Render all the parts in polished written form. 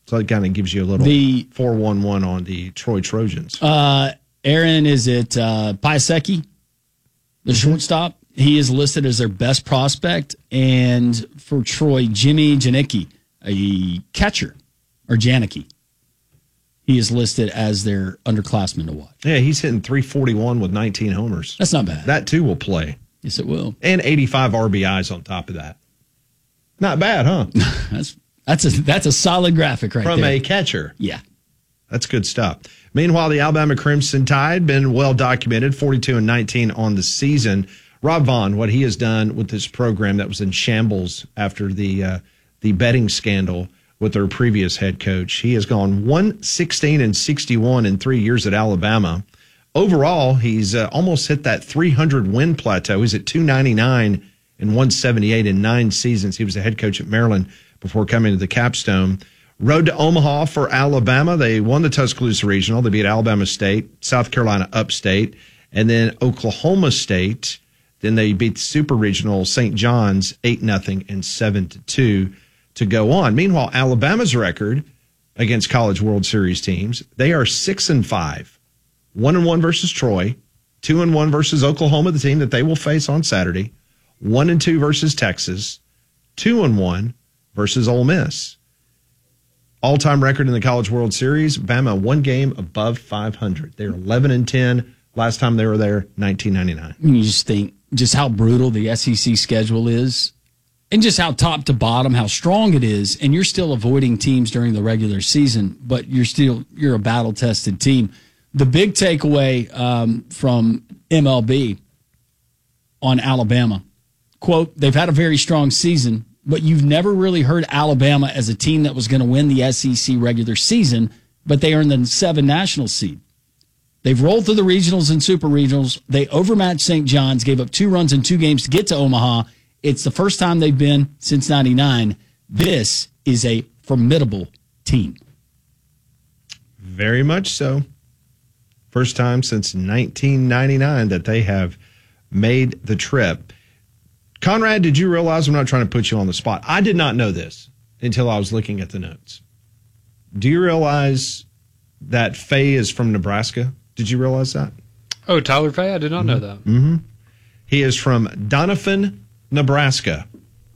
So it kind of gives you a little 4-1-1 on the Troy Trojans. Aaron, is it Piasecki, the shortstop? He is listed as their best prospect. And for Troy, Jimmy Janicki, a catcher, or Janicki. He is listed as their underclassman to watch. Yeah, he's hitting 341 with 19 homers. That's not bad. That, too, will play. Yes, it will. And 85 RBIs on top of that. Not bad, huh? That's a solid graphic right From there. a catcher. Yeah. That's good stuff. Meanwhile, the Alabama Crimson Tide been well documented, 42-19 on the season. Rob Vaughn, what he has done with this program that was in shambles after the betting scandal with their previous head coach. He has gone 116-61 in 3 years at Alabama. Overall, he's almost hit that 300-win plateau. He's at 299 and 178 in 9 seasons. He was the head coach at Maryland before coming to the Capstone. Road to Omaha for Alabama. They won the Tuscaloosa Regional. They beat Alabama State, South Carolina Upstate, and then Oklahoma State. Then they beat the Super Regional St. John's 8-0 and 7-2 to go on. Meanwhile, Alabama's record against College World Series teams, they are 6-5. 1-1 versus Troy, 2-1 versus Oklahoma, the team that they will face on Saturday, 1-2 versus Texas, 2-1 versus Ole Miss. All-time record in the College World Series, Bama one game above 500. They're 11-10. Last time they were there, 1999. You just think just how brutal the SEC schedule is and just how top to bottom, how strong it is. And you're still avoiding teams during the regular season, but you're a battle-tested team. The big takeaway from MLB on Alabama, quote, they've had a very strong season, but you've never really heard Alabama as a team that was going to win the SEC regular season, but they earned the 7 national seed. They've rolled through the regionals and super regionals. They overmatched St. John's, gave up 2 runs in 2 games to get to Omaha. It's the first time they've been since 99. This is a formidable team. Very much so. First time since 1999 that they have made the trip. Conrad, did you realize, I'm not trying to put you on the spot, I did not know this until I was looking at the notes. Do you realize that Fay is from Nebraska? Did you realize that? Oh, Tyler Fay? I did not know that. Mm-hmm. He is from Doniphan, Nebraska.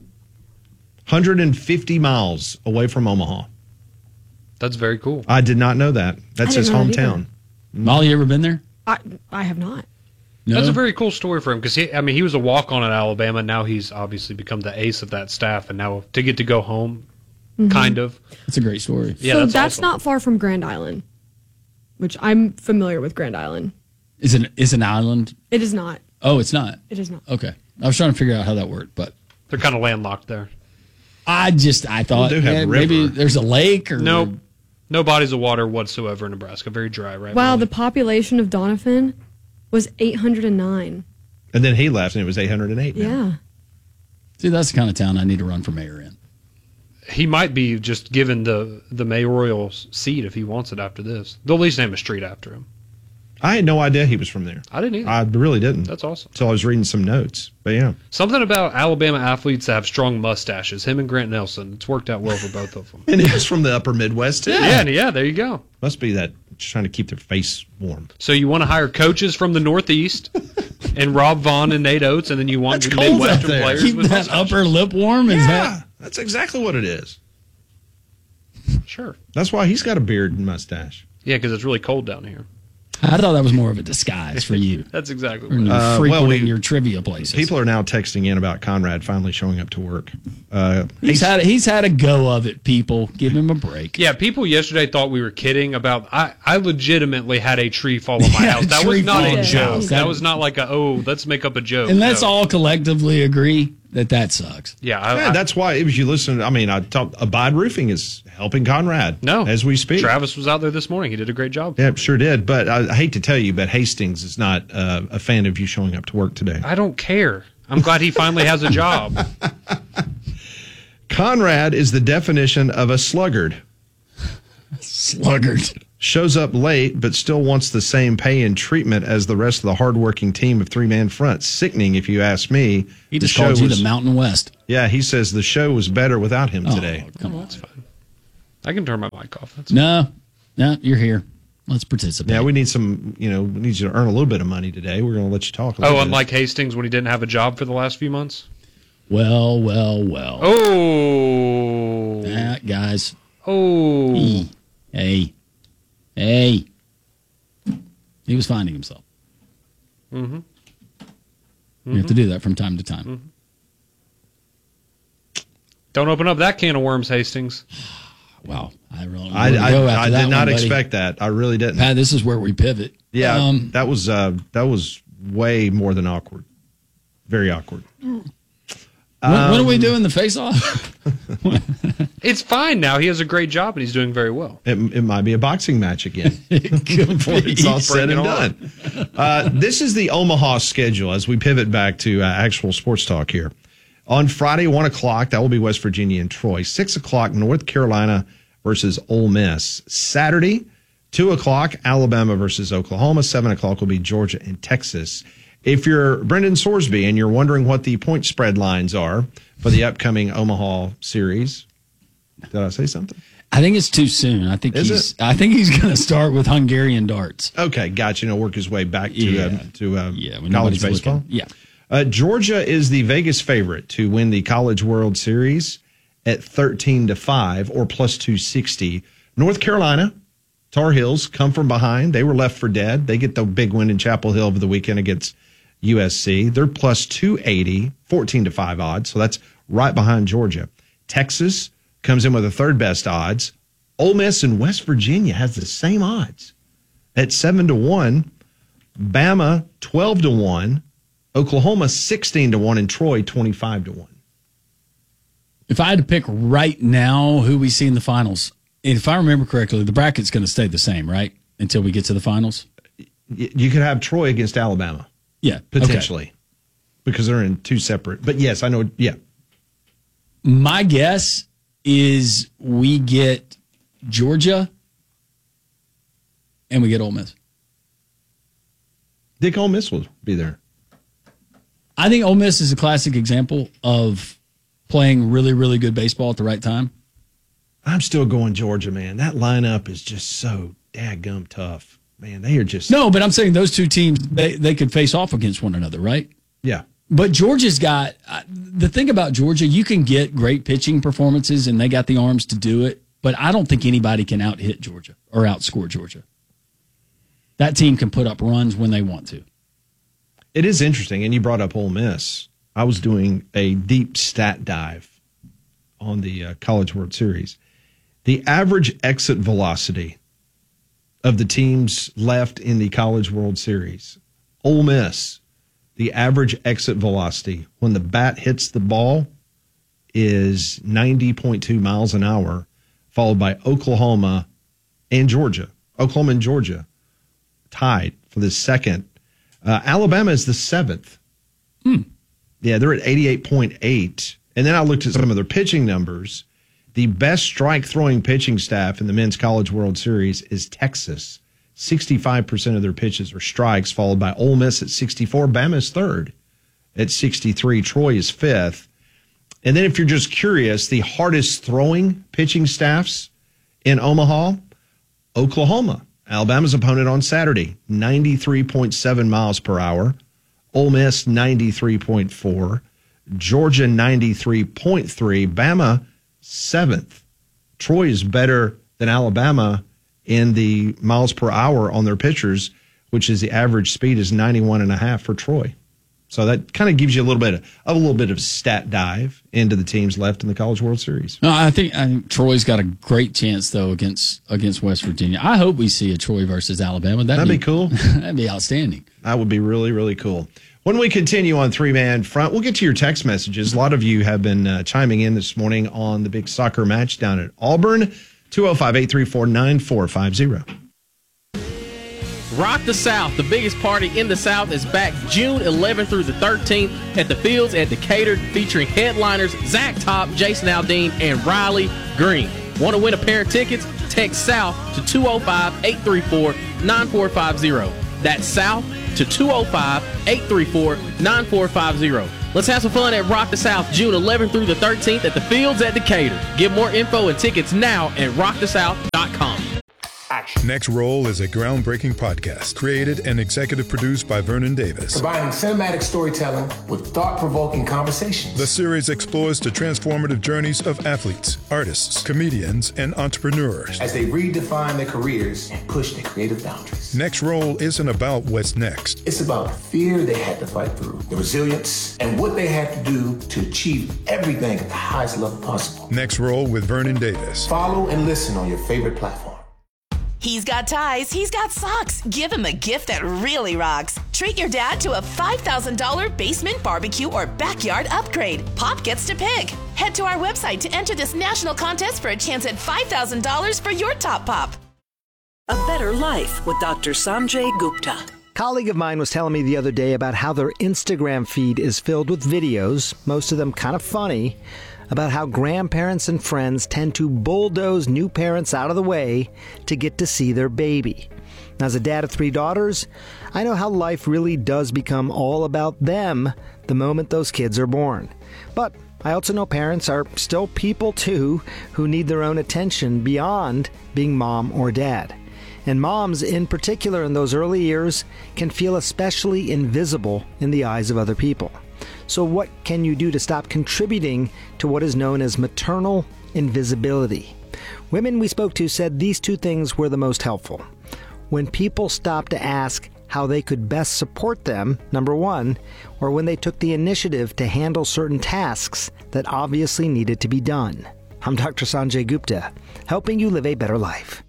150 miles away from Omaha. That's very cool. I did not know that. That's his hometown. Molly, you ever been there? I have not. No? That's a very cool story for him because he was a walk-on at Alabama. Now he's obviously become the ace of that staff, and now to get to go home, kind of. It's a great story. Yeah, so that's awesome. Not far from Grand Island, which I'm familiar with Grand Island. Is an island? It is not. Oh, it's not? It is not. Okay. I was trying to figure out how that worked, but they're kind of landlocked there. I thought maybe there's a lake or... Nope. No bodies of water whatsoever in Nebraska. Very dry, right? Wow, Molly? the population of Doniphan was 809. And then he left, and it was 808 now. Yeah. See, that's the kind of town I need to run for mayor in. He might be just given the mayoral seat if he wants it after this. They'll at least name a street after him. I had no idea he was from there. I didn't either. I really didn't. That's awesome. So I was reading some notes, but yeah. Something about Alabama athletes that have strong mustaches. Him and Grant Nelson. It's worked out well for both of them. And he was from the upper Midwest, too. Yeah, there you go. Must be that just trying to keep their face warm. So you want to hire coaches from the Northeast and Rob Vaughn and Nate Oates, and then you want That's your cold Midwestern out there. players Keep with that mustaches. upper lip warm? Is that... That's exactly what it is. Sure. That's why he's got a beard and mustache. Yeah, because it's really cold down here. I thought that was more of a disguise for you. That's exactly When what you're frequenting your trivia places. People are now texting in about Conrad finally showing up to work. He's had a go of it, people. Give him a break. Yeah, people yesterday thought we were kidding about... I legitimately had a tree fall on my house. That was not a joke. That was not like let's make up a joke. And let's all collectively agree that sucks. Yeah, that's why, if you listen, I thought Abide Roofing is helping Conrad as we speak. Travis was out there this morning. He did a great job. Yeah, sure did. But I hate to tell you, but Hastings is not a fan of you showing up to work today. I don't care. I'm glad he finally has a job. Conrad is the definition of a sluggard. Sluggard. Shows up late, but still wants the same pay and treatment as the rest of the hardworking team of three-man front. Sickening, if you ask me. He just called you the Mountain West. Yeah, he says the show was better without him today. Come on. That's fine. I can turn my mic off. That's No, you're here. Let's participate. Yeah, we need some, we need you to earn a little bit of money today. We're going to let you talk a little bit. Unlike Hastings when he didn't have a job for the last few months? Well. Oh. Guys. Oh. Hey. He was finding himself. Mm-hmm. You have to do that from time to time. Mm-hmm. Don't open up that can of worms, Hastings. Wow. I did not expect that. I really didn't. Pat, this is where we pivot. Yeah, that was way more than awkward. Very awkward. When are we doing the face-off? It's fine now. He has a great job, and he's doing very well. It might be a boxing match again before it's all said and done. This is the Omaha schedule as we pivot back to actual sports talk here. On Friday, 1 o'clock, that will be West Virginia and Troy. 6 o'clock, North Carolina versus Ole Miss. Saturday, 2 o'clock, Alabama versus Oklahoma. 7 o'clock will be Georgia and Texas. If you're Brendan Sorsby and you're wondering what the point spread lines are for the upcoming Omaha series, did I say something? I think it's too soon. I think he's going to start with Hungarian darts. Okay, gotcha. Work his way back to college baseball. Looking. Yeah. Georgia is the Vegas favorite to win the College World Series at 13-5 or plus 260. North Carolina, Tar Heels come from behind. They were left for dead. They get the big win in Chapel Hill over the weekend against USC. They're plus 280, 14-5 odds. So that's right behind Georgia. Texas comes in with the third best odds. Ole Miss and West Virginia has the same odds at 7-1. Bama 12-1. Oklahoma 16-1 and Troy 25-1. If I had to pick right now who we see in the finals, if I remember correctly, the bracket's going to stay the same, right? Until we get to the finals? You could have Troy against Alabama. Yeah. Potentially. Okay. Because they're in two separate. But yes, I know. Yeah. My guess is we get Georgia and we get Ole Miss. Dick, Ole Miss will be there. I think Ole Miss is a classic example of playing really, really good baseball at the right time. I'm still going Georgia, man. That lineup is just so daggum tough. Man, they are just... No, but I'm saying those two teams, they could face off against one another, right? Yeah. But Georgia's got... the thing about Georgia, you can get great pitching performances, and they got the arms to do it, but I don't think anybody can out-hit Georgia or outscore Georgia. That team can put up runs when they want to. It is interesting, and you brought up Ole Miss. I was doing a deep stat dive on the College World Series. The average exit velocity of the teams left in the College World Series, Ole Miss, the average exit velocity when the bat hits the ball is 90.2 miles an hour, followed by Oklahoma and Georgia. Oklahoma and Georgia tied for the second. Alabama is the seventh. Yeah, they're at 88.8. And then I looked at some of their pitching numbers. The best strike-throwing pitching staff in the Men's College World Series is Texas. 65% of their pitches are strikes, followed by Ole Miss at 64. Bama is third at 63. Troy is fifth. And then if you're just curious, the hardest throwing pitching staffs in Omaha, Oklahoma. Alabama's opponent on Saturday, 93.7 miles per hour. Ole Miss, 93.4. Georgia, 93.3. Bama, 7th. Troy is better than Alabama in the miles per hour on their pitchers, which is the average speed is 91.5 for Troy. So that kind of gives you a little bit of stat dive into the teams left in the College World Series. No, I think Troy's got a great chance though against West Virginia. I hope we see a Troy versus Alabama. That'd be cool. That'd be outstanding. That would be really, really cool. When we continue on Three-Man Front, we'll get to your text messages. A lot of you have been chiming in this morning on the big soccer match down at Auburn. 205-834-9450. Rock the South, the biggest party in the South, is back June 11th through the 13th at the Fields at Decatur, featuring headliners Zach Top, Jason Aldean, and Riley Green. Want to win a pair of tickets? Text SOUTH to 205-834-9450. That's SOUTH to 205-834-9450. Let's have some fun at Rock the South June 11th through the 13th at the Fields at Decatur. Get more info and tickets now at rockthesouth.com. Next Roll is a groundbreaking podcast created and executive produced by Vernon Davis. Combining cinematic storytelling with thought-provoking conversations. The series explores the transformative journeys of athletes, artists, comedians, and entrepreneurs as they redefine their careers and push their creative boundaries. Next Roll isn't about what's next. It's about the fear they had to fight through, the resilience, and what they had to do to achieve everything at the highest level possible. Next Roll with Vernon Davis. Follow and listen on your favorite platform. He's got ties, he's got socks. Give him a gift that really rocks. Treat your dad to a $5,000 basement barbecue or backyard upgrade. Pop gets to pick. Head to our website to enter this national contest for a chance at $5,000 for your top pop. A Better Life with Dr. Sanjay Gupta. A colleague of mine was telling me the other day about how their Instagram feed is filled with videos, most of them kind of funny, about how grandparents and friends tend to bulldoze new parents out of the way to get to see their baby. As a dad of 3 daughters, I know how life really does become all about them the moment those kids are born. But I also know parents are still people too who need their own attention beyond being mom or dad. And moms, in particular in those early years, can feel especially invisible in the eyes of other people. So what can you do to stop contributing to what is known as maternal invisibility? Women we spoke to said these 2 things were the most helpful. When people stopped to ask how they could best support them, number 1, or when they took the initiative to handle certain tasks that obviously needed to be done. I'm Dr. Sanjay Gupta, helping you live a better life.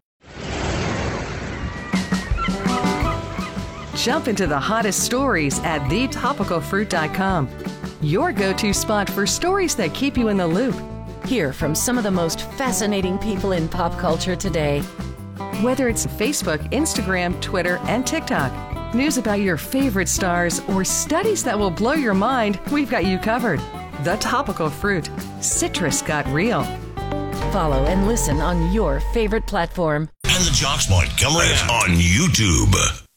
Jump into the hottest stories at thetopicalfruit.com. Your go-to spot for stories that keep you in the loop. Hear from some of the most fascinating people in pop culture today. Whether it's Facebook, Instagram, Twitter, and TikTok, news about your favorite stars, or studies that will blow your mind, we've got you covered. The Topical Fruit. Citrus got real. Follow and listen on your favorite platform. And the Jocks Montgomery on YouTube.